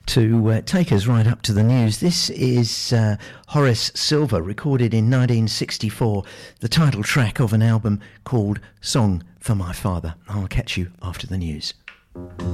To take us right up to the news, this is Horace Silver, recorded in 1964, the title track of an album called Song for My Father. I'll catch you after the news.